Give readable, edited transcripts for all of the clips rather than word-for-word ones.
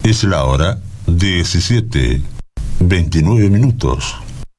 Es la hora 17:29.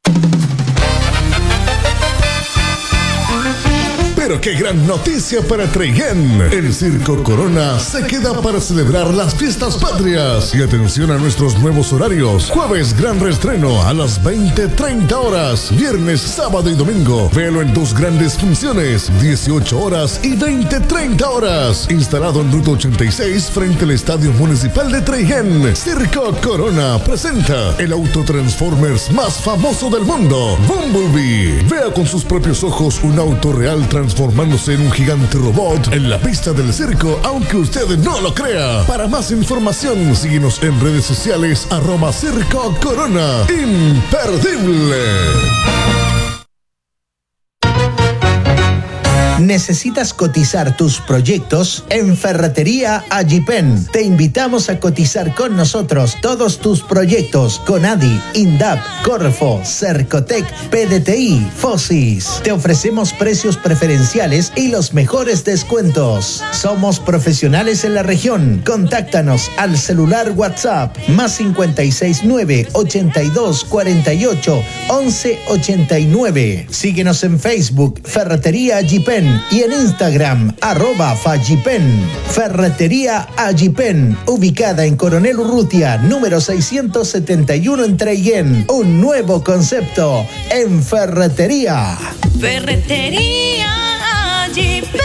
Pero qué gran noticia para Treguén. El Circo Corona se queda para celebrar las fiestas patrias. Y atención a nuestros nuevos horarios. Jueves, gran reestreno a las 20:30 horas. Viernes, sábado y domingo. Véalo en dos grandes funciones, 18 horas y 20:30 horas. Instalado en Ruta 86 frente al Estadio Municipal de Treguén. Circo Corona presenta el auto Transformers más famoso del mundo, Bumblebee. Vea con sus propios ojos un auto real transformándose en un gigante robot en la pista del circo, aunque usted no lo crea. Para más información, síguenos en redes sociales @Circo Corona. ¡Imperdible! ¿Necesitas cotizar tus proyectos? En Ferretería Agipen te invitamos a cotizar con nosotros todos tus proyectos con ADI, INDAP, Corfo, Cercotec, PDTI, Fosis. Te ofrecemos precios preferenciales y los mejores descuentos. Somos profesionales en la región. Contáctanos al celular WhatsApp +569 82 48 11 89. Síguenos en Facebook Ferretería Agipen y en Instagram @Fagipen. Ferretería Agipen, ubicada en Coronel Urrutia, número 671 en Treguén. Un nuevo concepto en ferretería. Ferretería Agipen.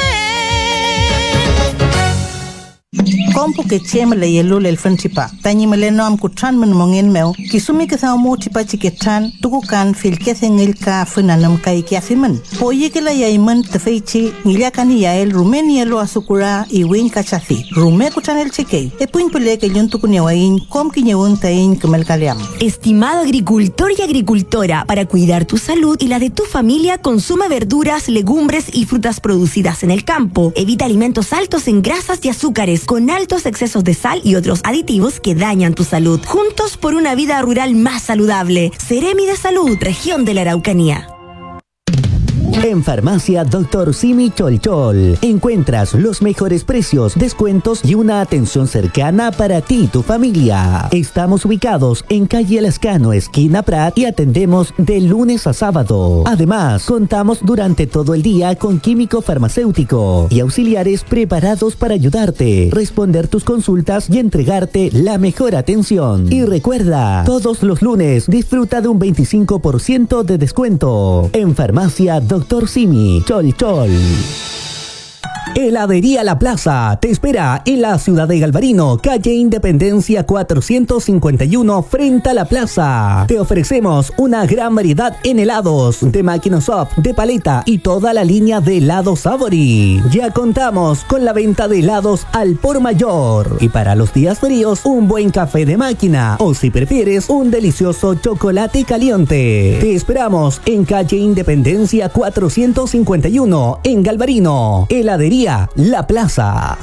Kompu ke chemele yelul el franchipa. Tanyi meleno am kutran men mongen meu. Kisumi ke sa mo chipa chiketan tukukan fil kesengil ka funanam kai kiafimen. Poye ke la yaimen tefeichi ngiliakani yael Rumenia lo asukura i win kachafi. Rume kutan el chike. E puin pele ke yon tukunyawain kom kinyawun tain kemel kaliam. Estimado agricultor y agricultora, para cuidar tu salud y la de tu familia, consume verduras, legumbres y frutas producidas en el campo. Evita alimentos altos en grasas y azúcares con altos excesos de sal y otros aditivos que dañan tu salud. Juntos por una vida rural más saludable. Seremi de Salud, Región de la Araucanía. En Farmacia Dr. Simi Cholchol encuentras los mejores precios, descuentos y una atención cercana para ti y tu familia. Estamos ubicados en calle Lascano, esquina Prat, y atendemos de lunes a sábado. Además, contamos durante todo el día con químico farmacéutico y auxiliares preparados para ayudarte, responder tus consultas y entregarte la mejor atención. Y recuerda, todos los lunes disfruta de un 25% de descuento. En Farmacia Dr. Simi Cholchol. Heladería La Plaza te espera en la ciudad de Galvarino, calle Independencia 451, frente a la plaza. Te ofrecemos una gran variedad en helados, de máquina soft, de paleta y toda la línea de helados Savory. Ya contamos con la venta de helados al por mayor. Y para los días fríos, un buen café de máquina, o si prefieres, un delicioso chocolate caliente. Te esperamos en calle Independencia 451, en Galvarino. Heladería La Plaza.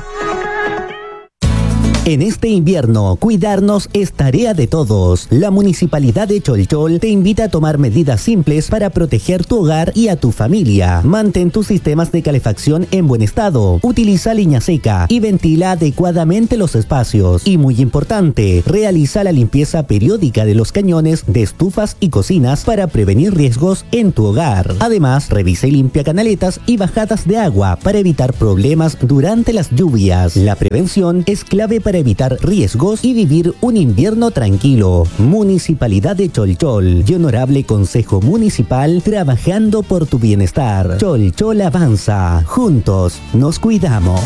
En este invierno, cuidarnos es tarea de todos. La Municipalidad de Cholchol te invita a tomar medidas simples para proteger tu hogar y a tu familia. Mantén tus sistemas de calefacción en buen estado. Utiliza leña seca y ventila adecuadamente los espacios. Y muy importante, realiza la limpieza periódica de los cañones de estufas y cocinas para prevenir riesgos en tu hogar. Además, revisa y limpia canaletas y bajadas de agua para evitar problemas durante las lluvias. La prevención es clave para evitar riesgos y vivir un invierno tranquilo. Municipalidad de Cholchol y Honorable Consejo Municipal trabajando por tu bienestar. Cholchol avanza. Juntos nos cuidamos.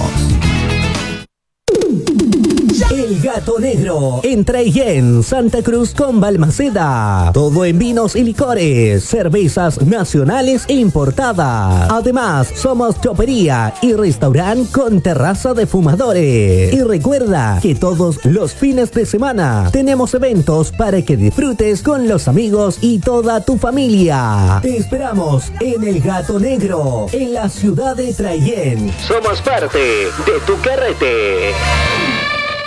El Gato Negro, en Treguén, Santa Cruz con Balmaceda. Todo en vinos y licores, cervezas nacionales e importadas. Además, somos chopería y restaurante con terraza de fumadores. Y recuerda que todos los fines de semana tenemos eventos para que disfrutes con los amigos y toda tu familia. Te esperamos en El Gato Negro, en la ciudad de Treguén. Somos parte de tu carrete.